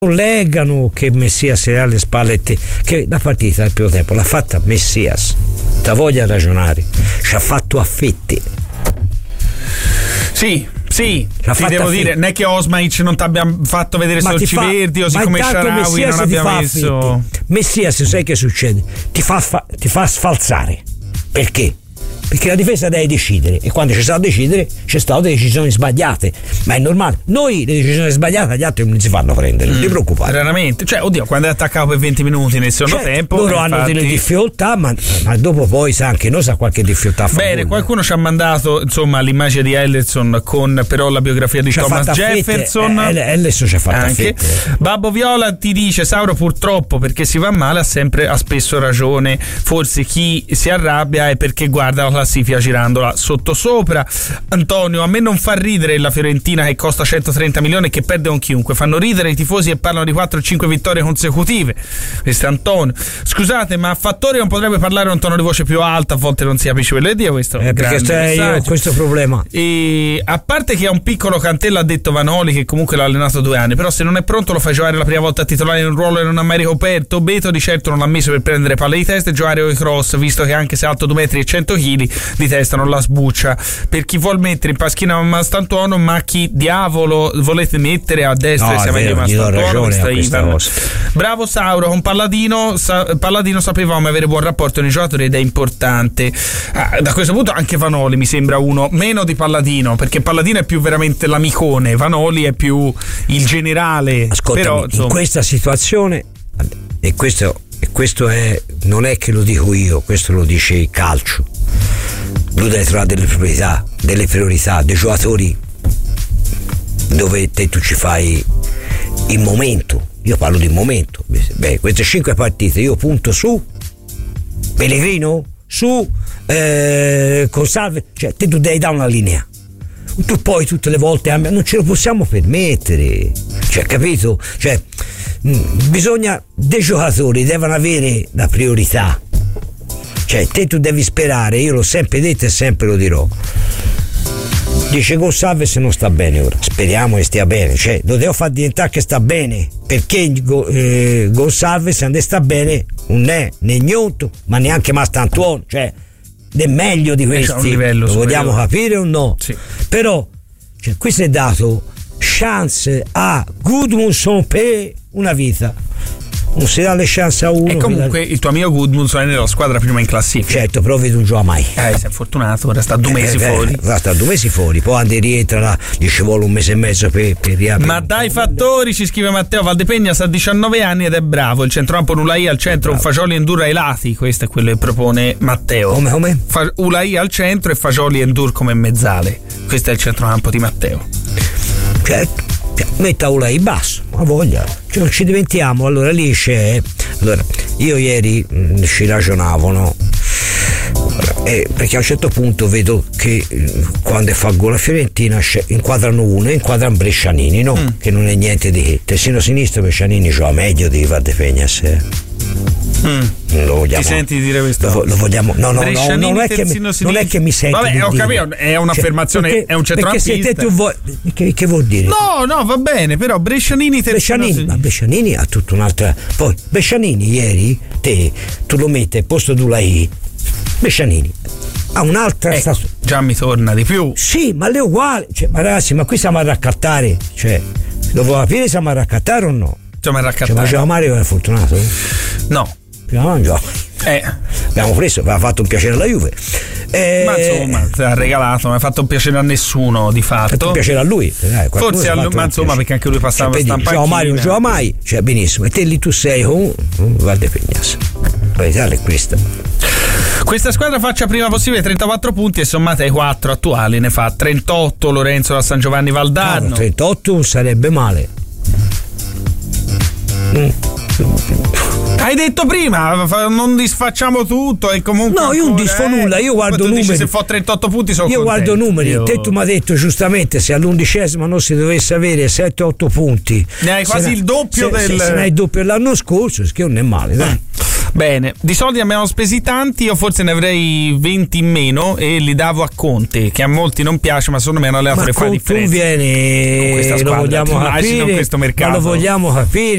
leggano che Messias è alle spalle te, che la partita del primo tempo l'ha fatta Messias, ta voglia ragionare, ci ha fatto a fette. Sì, ti devo dire, non è che Osmaic non ti abbia fatto vedere Sorci Verdi, o siccome Shaarawy non abbia messo. Messias, sai che succede? Ti fa sfalsare. Perché? Perché la difesa deve decidere, e quando c'è stato a decidere c'è state delle decisioni sbagliate, ma è normale. Noi le decisioni sbagliate agli altri non si fanno prendere, non ti preoccupare. Raramente, cioè oddio, quando è attaccato per 20 minuti nel secondo tempo loro hanno delle difficoltà, ma dopo poi sa anche noi sa qualche difficoltà. Bene, qualcuno ci ha mandato insomma l'immagine di Ellison con però la biografia di Thomas Jefferson. Ellison ci ha fatto anche Babbo Viola ti dice: Sauro purtroppo perché si va male ha spesso ragione, forse chi si arrabbia è perché guarda la classifica girandola sottosopra. Antonio: a me non fa ridere la Fiorentina che costa 130 milioni e che perde con chiunque, fanno ridere i tifosi e parlano di 4-5 vittorie consecutive. Questo è Antonio. Scusate, ma Fattori non potrebbe parlare un tono di voce più alta? A volte non si capisce quello che dico. Questo perché io ho questo problema. E a parte che ha un piccolo Cantella, ha detto Vanoli, che comunque l'ha allenato 2 anni, però se non è pronto lo fai giocare la prima volta a titolare in un ruolo che non ha mai ricoperto. Beto di certo non l'ha messo per prendere palle di testa e giocare con i cross, visto che anche se è alto 2 metri e 100 kg di testa non la sbuccia. Per chi vuol mettere in paschina Mastantuono, ma chi diavolo volete mettere a destra? Sia meglio Mastantuono. Bravo Sauro, con Palladino sapevamo avere buon rapporto con i giocatori ed è importante. Da questo punto anche Vanoli mi sembra uno meno di Palladino, perché Palladino è più veramente l'amicone, Vanoli è più il generale. Ascoltami, però in questa situazione, e questo è, non è che lo dico io, questo lo dice il calcio, tu devi trovare delle priorità dei giocatori dove tu ci fai il momento. Io parlo di momento. Queste 5 partite io punto su Pellegrino, su Consalve, cioè tu devi dare una linea. Tu poi tutte le volte non ce lo possiamo permettere, cioè, capito? Cioè, bisogna, dei giocatori devono avere la priorità, cioè tu devi sperare. Io l'ho sempre detto e sempre lo dirò. Dice Gonsalves non sta bene ora, speriamo che stia bene, cioè lo devo far diventare che sta bene, perché Gonsalves se non sta bene non è né Gnonto ma neanche Mastantuono, cioè è meglio di questi, lo vogliamo capire o no? Sì. Però cioè, questo è dato chance a Gudmundsson per una vita, non si dà le chance a uno. E comunque il tuo amico Gudmundsson è nella squadra prima in classifica. Certo, però vedi non gioca mai. Sei fortunato, ora sta 2 mesi fuori. Sta 2 mesi fuori, poi quando rientra là, gli ci vuole 1 mese e mezzo per riaprire. Ma dai Fattori, ci scrive Matteo, Valdepegna sta a 19 anni ed è bravo. Il centrocampo Ulai al centro, un Fagioli e Endur ai lati. Questo è quello che propone Matteo. Come? Ulai al centro e Fagioli e Endur come mezzale. Questo è il centrocampo di Matteo. Certo. Metta Ulai basso, ma voglia, cioè, non ci diventiamo. Allora lì c'è. Allora, io ieri ci ragionavo, no? Perché a un certo punto vedo che quando fa gol la Fiorentina inquadrano uno e inquadrano Brescianini, no? Che non è niente di che. Terzino sinistro Brescianini gioca meglio di Valdepegnas. Lo vogliamo, ti senti di dire questo? Lo vogliamo. No, non è che mi sento. Vabbè, ho capito, è un'affermazione, perché, è un centrocampista. Perché se tu vuoi, che vuol dire? No, va bene, però Brescianini ma Brescianini ha tutta un'altra. Poi Brescianini ieri tu lo metti al posto di Ulai. Brescianini ha un'altra già mi torna di più. Sì, ma le è uguale, cioè, ma ragazzi, ma qui stiamo a raccattare, cioè dopo capire siamo a raccattare o no? Stiamo a raccattare. Cioè, ma Mario è fortunato? No. Non gioca. Abbiamo preso, aveva fatto un piacere alla Juve. Ma insomma, ti ha regalato, non ha fatto un piacere a nessuno di fatto. Ha fatto un piacere a lui. Forse a lui, ma insomma, perché anche lui passava per stampa. Mario non gioca mai, cioè benissimo. E te lì tu sei con Valdepegnas. La verità è questa. Questa squadra faccia prima possibile 34 punti e sommate ai 4 attuali ne fa 38 Lorenzo da San Giovanni Valdarno. 38 non sarebbe male. Hai detto prima, non disfacciamo tutto e comunque. No, io non disfo nulla, io guardo numeri. Se fa 38 punti sono io contento. Guardo numeri. Te tu mi hai detto giustamente se all'11ª non si dovesse avere 7-8 punti. Ne hai quasi il doppio se ne hai il doppio l'anno scorso, che non è male, dai. Bene, di soldi abbiamo spesi tanti, io forse ne avrei 20 in meno e li davo a Conte, che a molti non piace, ma secondo me è un allenatore che fa la differenza. Tu vieni, con questa lo squadra, vogliamo capire, questo mercato. ma lo vogliamo capire.